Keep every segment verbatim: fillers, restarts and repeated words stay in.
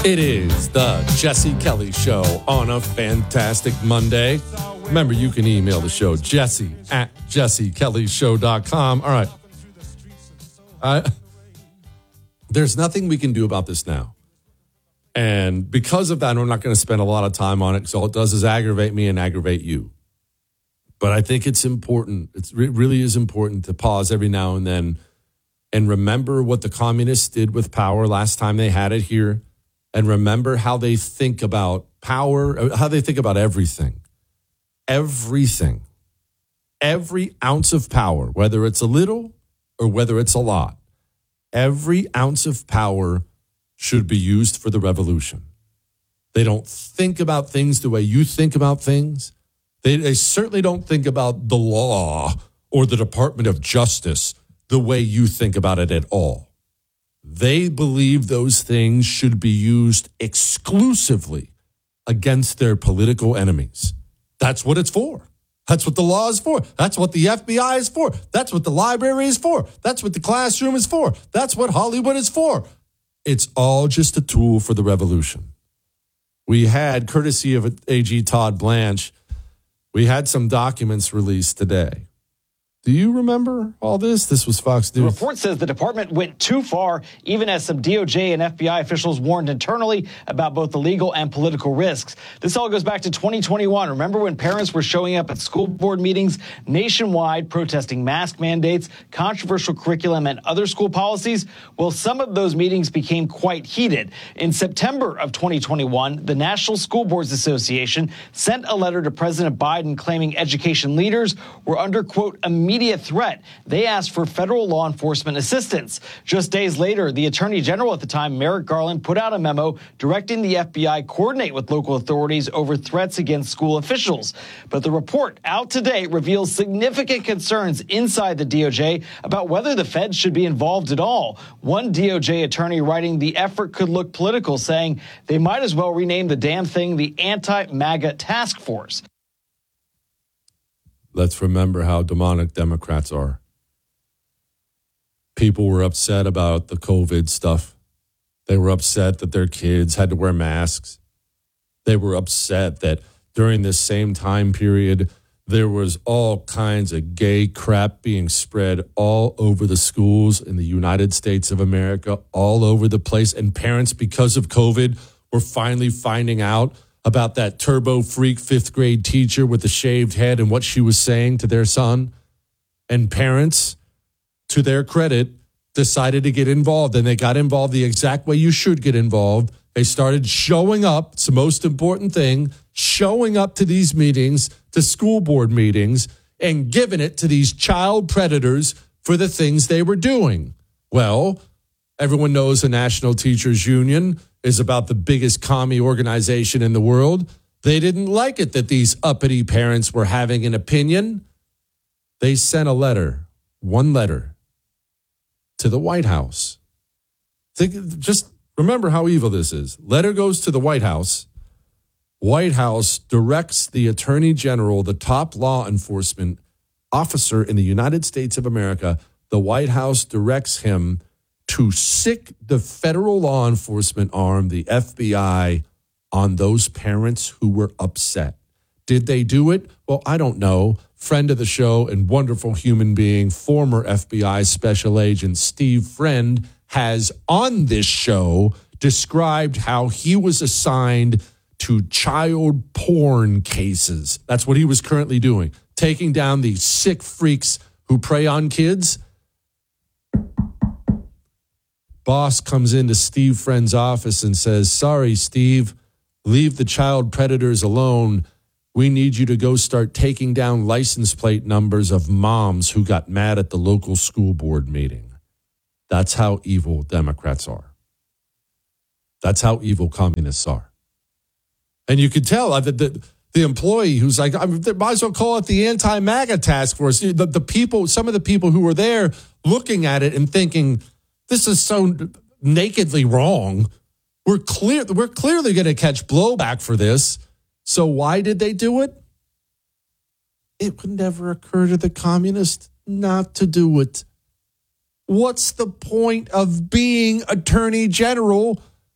It is the Jesse Kelly Show on a fantastic Monday. Remember, you can email the show, Jesse at jesse kelly show dot com. All right. Uh, there's nothing we can do about this now. And because of that, I'm not going to spend a lot of time on it because all it does is aggravate me and aggravate you. But I think it's important. It's, it really is important to pause every now and then and remember what the communists did with power last time they had it here. And remember how they think about power, how they think about everything. Everything. Every ounce of power, whether it's a little or whether it's a lot. Every ounce of power should be used for the revolution. They don't think about things the way you think about things. They, they certainly don't think about the law or the Department of Justice the way you think about it at all. They believe those things should be used exclusively against their political enemies. That's what it's for. That's what the law is for. That's what the F B I is for. That's what the library is for. That's what the classroom is for. That's what Hollywood is for. It's all just a tool for the revolution. We had, courtesy of A G Todd Blanche, we had some documents released today. Do you remember all this? This was Fox News. The report says the department went too far, even as some D O J and F B I officials warned internally about both the legal and political risks. This all goes back to twenty twenty-one. Remember when parents were showing up at school board meetings nationwide protesting mask mandates, controversial curriculum, and other school policies? Well, some of those meetings became quite heated. In September of twenty twenty-one, the National School Boards Association sent a letter to President Biden claiming education leaders were under, quote, immediate Immediate threat. They asked for federal law enforcement assistance. Just days later, the Attorney General at the time, Merrick Garland, put out a memo directing the F B I coordinate with local authorities over threats against school officials. But the report out today reveals significant concerns inside the D O J about whether the feds should be involved at all. One D O J attorney writing the effort could look political, saying they might as well rename the damn thing the Anti-MAGA Task Force. Let's remember how demonic Democrats are. People were upset about the COVID stuff. They were upset that their kids had to wear masks. They were upset that during this same time period, there was all kinds of gay crap being spread all over the schools in the United States of America, all over the place. And parents, because of COVID, were finally finding out about that turbo freak fifth grade teacher with the shaved head and what she was saying to their son. And parents, to their credit, decided to get involved. And they got involved the exact way you should get involved. They started showing up. It's the most important thing, showing up to these meetings, to school board meetings, and giving it to these child predators for the things they were doing. Well, everyone knows the National Teachers Union is about the biggest commie organization in the world. They didn't like it that these uppity parents were having an opinion. They sent a letter, one letter, to the White House. Think, just remember how evil this is. Letter goes to the White House. White House directs the Attorney General, the top law enforcement officer in the United States of America. The White House directs him to sic the federal law enforcement arm, the F B I, on those parents who were upset. Did they do it? Well, I don't know. Friend of the show and wonderful human being, former F B I Special Agent Steve Friend, has on this show described how he was assigned to child porn cases. That's what he was currently doing, taking down these sick freaks who prey on kids. Boss comes into Steve Friend's office and says, sorry, Steve, leave the child predators alone. We need you to go start taking down license plate numbers of moms who got mad at the local school board meeting. That's how evil Democrats are. That's how evil communists are. And you could tell that the, the employee who's like, I mean, they might as well call it the Anti-MAGA Task Force. The, the people, some of the people who were there looking at it and thinking, this is so nakedly wrong. We're clear. We're clearly going to catch blowback for this. So why did they do it? It would never occur to the communists not to do it. What's the point of being Attorney General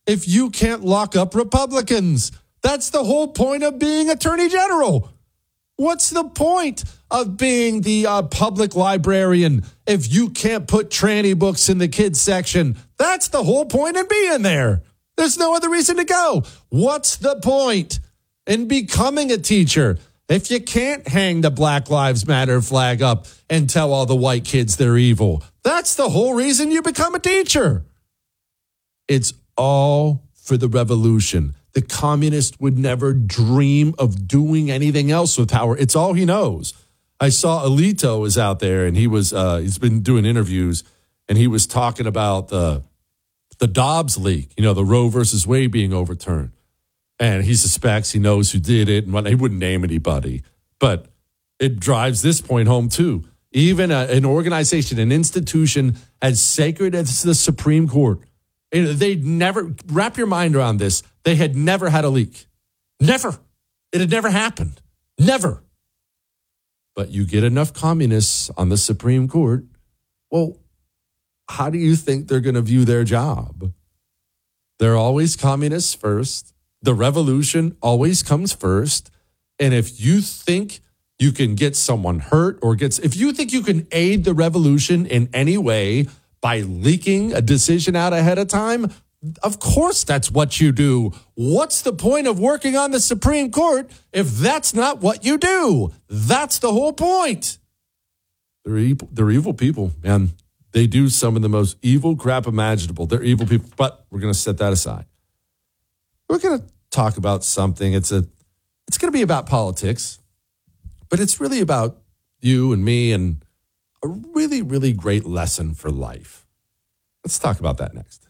if you can't lock up Republicans? That's the whole point of being attorney general. What's the point of being the uh, public librarian if you can't put tranny books in the kids section? That's the whole point in being there. There's no other reason to go. What's the point in becoming a teacher if you can't hang the Black Lives Matter flag up and tell all the white kids they're evil? That's the whole reason you become a teacher. It's all for the revolution. The communist would never dream of doing anything else with power. It's all he knows. I saw Alito is out there, and he was uh, he's been doing interviews, and he was talking about the the Dobbs leak, you know, the Roe versus Wade being overturned. And he suspects, he knows who did it, and he wouldn't name anybody. But it drives this point home, too. Even a, an organization, an institution as sacred as the Supreme Court, they'd never, wrap your mind around this, they had never had a leak. Never. It had never happened. Never. But you get enough communists on the Supreme Court, well, how do you think they're going to view their job? They're always communists first. The revolution always comes first. And if you think you can get someone hurt or gets, if you think you can aid the revolution in any way by leaking a decision out ahead of time, of course that's what you do. What's the point of working on the Supreme Court if that's not what you do? That's the whole point. They're evil, they're evil people, man. They do some of the most evil crap imaginable. They're evil people, but we're going to set that aside. We're going to talk about something. It's a, it's going to be about politics, but it's really about you and me and a really, really great lesson for life. Let's talk about that next.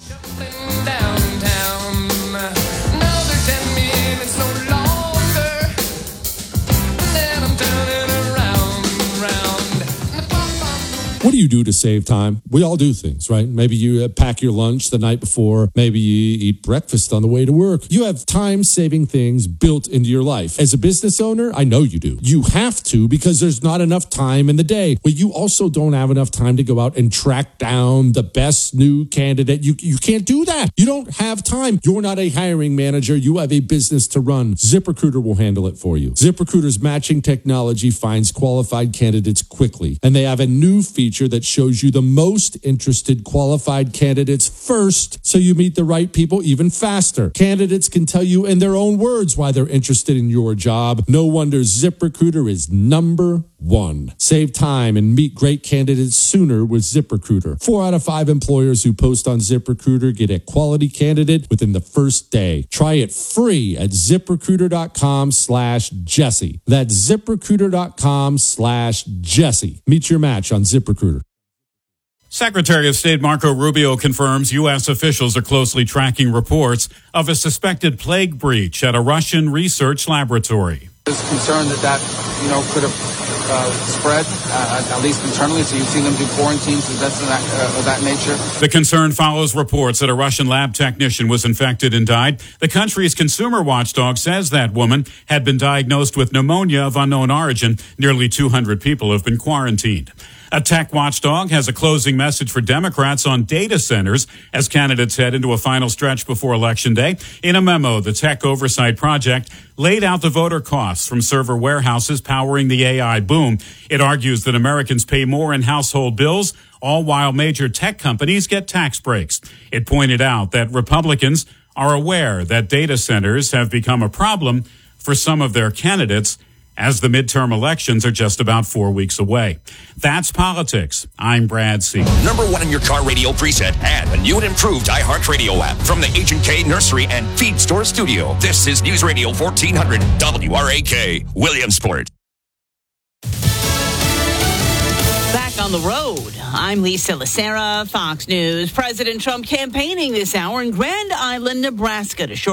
Downtown. Now they're ten minutes no longer. Then I'm turning around, round. What do you do to save time? We all do things, right? Maybe you pack your lunch the night before. Maybe you eat breakfast on the way to work. You have time-saving things built into your life. As a business owner, I know you do. You have to because there's not enough time in the day. But you also don't have enough time to go out and track down the best new candidate. You, you can't do that. You don't have time. You're not a hiring manager. You have a business to run. ZipRecruiter will handle it for you. ZipRecruiter's matching technology finds qualified candidates quickly. And they have a new feature that shows you the most interested qualified candidates first, so you meet the right people even faster. Candidates can tell you in their own words why they're interested in your job. No wonder ZipRecruiter is number one. Save time and meet great candidates sooner with ZipRecruiter. Four out of five employers who post on ZipRecruiter get a quality candidate within the first day. Try it free at ZipRecruiter.com slash Jesse. That's ZipRecruiter.com slash Jesse. Meet your match on ZipRecruiter. Secretary of State Marco Rubio confirms U S officials are closely tracking reports of a suspected plague breach at a Russian research laboratory. There's concern that that, you know, could have uh, spread, uh, at least internally, so you've seen them do quarantines and that's of that, uh, of that nature. The concern follows reports that a Russian lab technician was infected and died. The country's consumer watchdog says that woman had been diagnosed with pneumonia of unknown origin. Nearly two hundred people have been quarantined. A tech watchdog has a closing message for Democrats on data centers as candidates head into a final stretch before Election Day. In a memo, the Tech Oversight Project laid out the voter costs from server warehouses powering the A I boom. It argues that Americans pay more in household bills, all while major tech companies get tax breaks. It pointed out that Republicans are aware that data centers have become a problem for some of their candidates, as the midterm elections are just about four weeks away. That's politics. I'm Brad Siegel. Number one in your car radio preset and a new and improved iHeartRadio app from the H and K Nursery and Feed Store Studio. This is News Radio fourteen hundred W R A K, Williamsport. Back on the road, I'm Lisa Lacera, Fox News. President Trump campaigning this hour in Grand Island, Nebraska to short